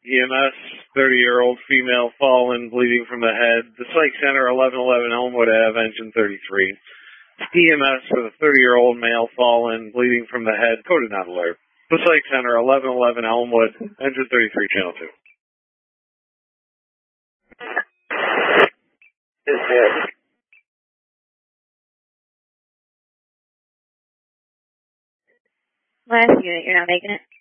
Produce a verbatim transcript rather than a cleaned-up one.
E M S, thirty-year-old female fallen, bleeding from the head. The Psych Center, eleven eleven Elmwood Avenue, engine thirty-three. E M S for the thirty-year-old male fallen, bleeding from the head. Coded not alert. The Psych Center, eleven eleven Elmwood, engine thirty-three, channel two. Last unit, you're not making it.